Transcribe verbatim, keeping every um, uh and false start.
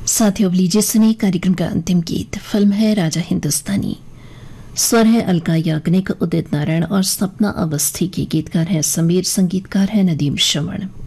साथियों, अब लीजिए सुनिए कार्यक्रम का अंतिम गीत। फिल्म है राजा हिंदुस्तानी। स्वर है अलका याग्निक, उदित नारायण और सपना अवस्थी की। गीतकार हैं समीर, संगीतकार है नदीम श्रवण।